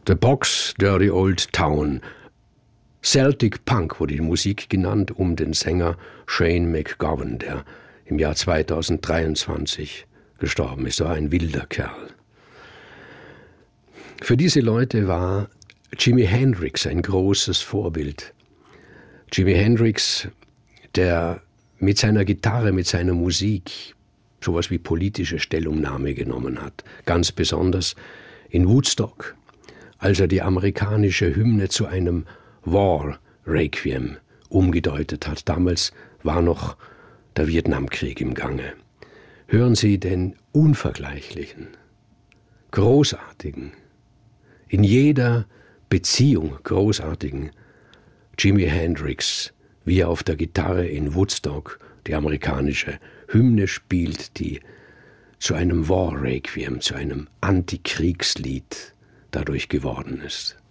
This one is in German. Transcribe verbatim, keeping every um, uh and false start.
The Box, Dirty Old Town. Celtic Punk wurde die Musik genannt, um den Sänger Shane MacGowan, der im Jahr zweitausenddreiundzwanzig gestorben ist. Er war ein wilder Kerl. Für diese Leute war Jimi Hendrix ein großes Vorbild. Jimi Hendrix, der mit seiner Gitarre, mit seiner Musik sowas wie politische Stellungnahme genommen hat. Ganz besonders in Woodstock, als er die amerikanische Hymne zu einem War Requiem umgedeutet hat. Damals war noch der Vietnamkrieg im Gange. Hören Sie den unvergleichlichen, großartigen, in jeder Beziehung großartigen Jimi Hendrix, wie er auf der Gitarre in Woodstock die amerikanische Hymne spielt, die zu einem War Requiem, zu einem Antikriegslied dadurch geworden ist.